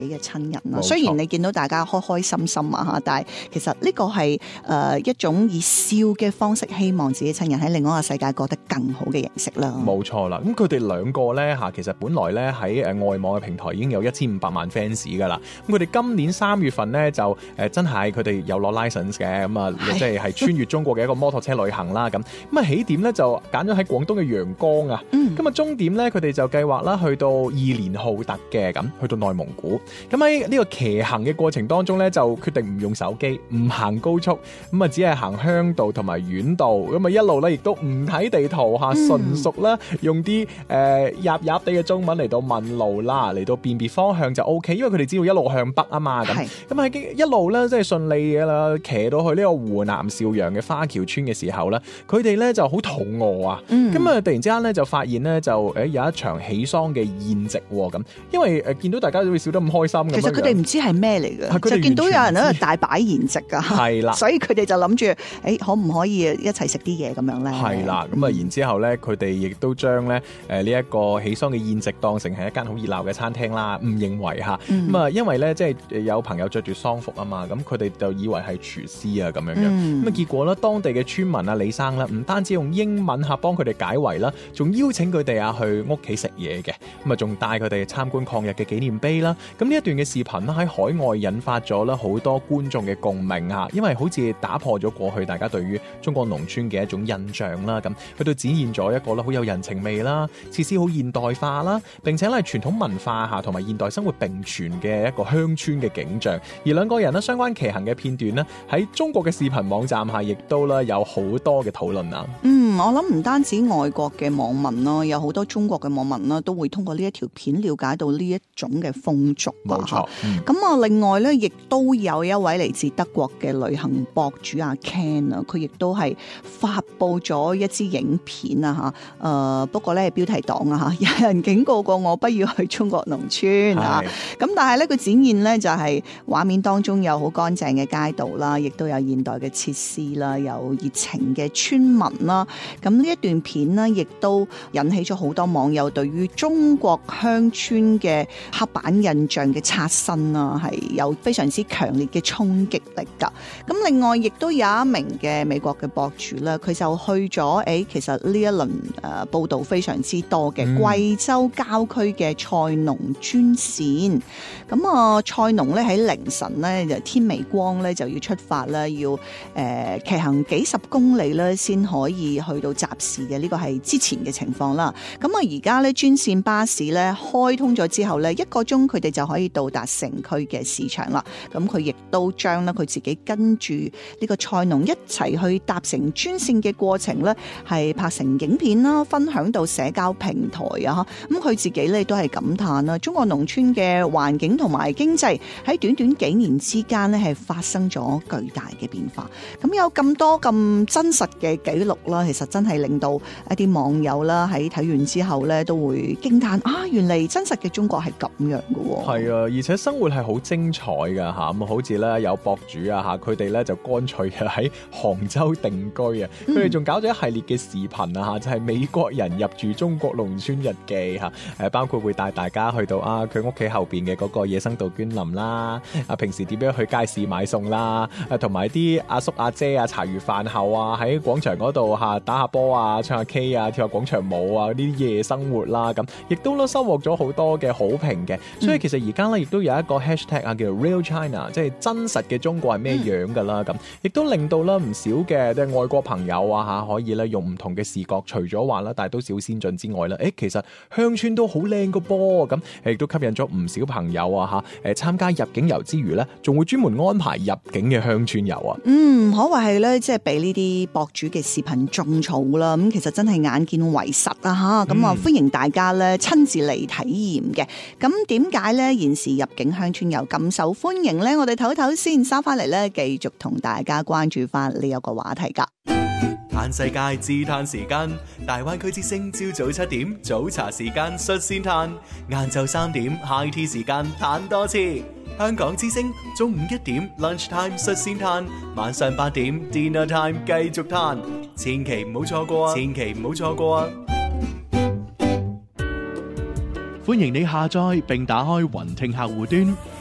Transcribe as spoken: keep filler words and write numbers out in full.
嘅親人啦。雖然你見到大家開開心心啊嚇，但係其實呢個係誒、呃、一種以笑嘅方式，希望自己親人喺另外一個世界過得更好嘅形式啦。 冇錯啦，咁佢哋兩個咧嚇，其實本來咧喺誒外網嘅平台已經有一千五百萬 fans 㗎啦。咁佢哋今年三月份咧就誒、呃、真係佢哋有攞 license 嘅，咁啊即係係穿越中國嘅一個摩托車旅行啦。咁咁啊起點咧就揀咗喺廣東嘅陽江啊。咁啊終點咧佢哋就計劃啦去到二連浩特嘅，咁去到內蒙古。咁喺呢個騎行嘅過程當中咧，就決定唔用手機，唔行高速，咁啊只係行鄉道同埋縣道，咁啊一路咧亦都唔睇地圖嚇，純屬啦用啲誒入入地嘅中文嚟到問路啦，嚟到辨別方向就 O K， 因為佢哋知道一路向北啊嘛。咁咁喺一路咧即係順利嘅啦，騎到去呢個湖南邵陽嘅花橋村嘅時候咧，佢哋咧就好肚餓啊，咁啊、嗯、突然之間咧就發現咧就誒有一場喜喪嘅宴席喎，咁因為誒見到大家都會笑得咁開心咁。其實佢哋唔知係咩嚟嘅，就見到有人喺度大擺筵席啊，係啦，所以佢哋就諗住誒可唔可以一齊食啲嘢咁樣咧？係啦，咁啊然之後咧，佢哋亦都將咧誒呢一個喜喪嘅宴席當成係一間好熱鬧嘅餐廳啦，誤認為嚇咁啊，因為咧即係有朋友着住喪服啊嘛，咁佢哋就以為係廚師啊咁樣樣，咁啊結果咧當地嘅村民啊李生啦，唔單止用英文嚇幫佢哋解圍啦，仲邀請佢哋啊去屋企食嘢嘅，咁啊仲帶佢哋參觀抗日嘅紀念碑啦。咁呢一段嘅視頻啦喺海外引發咗啦好多觀眾嘅共鳴嚇，因為好似打破咗過去大家對於中國農村嘅一種印象啦，咁去到展現咗一個咧好有人情味啦，設施好現代化啦，並且咧傳統文化嚇同埋現代生活並存嘅一個鄉村嘅景象。而兩個人咧相關騎行嘅片段咧喺中國嘅視頻網站下，亦都咧有好多嘅討論啊。嗯，我諗唔單止外國嘅網民啦，有好多中國嘅網民啦，都會通過呢一條片了解到呢一種嘅風俗。冇錯。咁啊、嗯，另外咧，亦都有一位嚟自德國嘅旅行博主阿 Ken 啊，佢亦都係發布咗一支影片啊嚇。誒、呃、不過咧標題黨啊嚇，有人警告過我不要去中國農村啊。咁但係咧佢展現咧就係畫面當中有好乾淨嘅街道啦，亦都有現代嘅設施啦，有熱情嘅村民啦。咁呢一段片呢，亦都引起咗好多網友對於中國鄉村嘅刻板印象嘅刷新啊，係有非常之強烈嘅衝擊力㗎。咁另外亦都有一名嘅美國嘅博主啦，佢就去咗誒，其實呢一輪誒報道非常之多嘅貴州郊區嘅菜農專線。咁啊，菜農咧喺凌晨咧就天未光咧就要出發啦，要誒、呃、騎行幾十公里咧先可以去到集市嘅，呢個係之前嘅情況啦。咁啊而家咧專線巴士咧開通咗之後咧，一個鐘佢哋就可以到達城區嘅市場啦。咁佢亦都將咧佢自己跟住呢個菜農一齊去搭乘專線嘅過程咧，係拍成影片啦，分享到社交平台啊。咁佢自己咧都係感嘆啦，中國農村嘅環境同埋經濟喺短短幾年之間咧係發生咗巨大嘅變化。咁有咁多咁真實嘅記錄啦，其實真係令到一啲網友啦喺睇完之後咧都會驚嘆啊！原嚟真實嘅中國係咁樣嘅。係啊，而且生活係好精彩㗎嚇。咁好似咧有博主啊嚇，佢哋咧就乾脆喺杭州定居啊。佢哋仲搞咗一系列嘅視頻啊嚇，就係、是、美國人入住中國農村日記嚇。誒包括會帶大家去到啊佢屋企後邊嘅嗰個野生杜鵑林啦，啊平時點樣去街市買餸啦，啊同埋啲阿叔阿姐啊茶餘飯後啊喺廣場嗰度嚇打下波啊、唱下 K 啊、跳下廣場舞啊，呢啲夜生活啦，咁亦都都收穫咗好多嘅好評嘅。所以其實而家咧亦都有一個 hashtag 啊，叫做 Real China， 即係真實嘅中國係咩樣㗎啦。咁亦都令到啦唔少嘅即係外國朋友啊嚇，可以咧用唔同嘅視覺，除咗話啦，但係都少先進之外啦，誒其實鄉村都好靚㗎噃。咁亦都吸引咗唔少朋友啊嚇，誒參加入境遊之餘咧，仲會專門安排入境嘅鄉村遊啊。嗯，可謂係咧，即係俾呢啲博主嘅視頻種草啦。咁其實真係眼見為實啊嚇。咁啊，歡迎大家咧親自嚟體驗嘅。咁點解咧現時入境鄉村遊咁受歡迎咧？我哋唞一唞先，收翻嚟咧繼續同大家關注翻呢一個話題㗎。 嘆世界自嘆時間，大灣區之聲朝早七點早茶時間率先嘆，晏晝三點 high tea 時間嘆多次。香港之聲中午一點 lunch time 率先嘆，晚上八點 dinner time 繼續嘆，千祈唔好錯過啊！千祈唔好錯過啊！ 歡迎你下載並打開雲聽客戶端，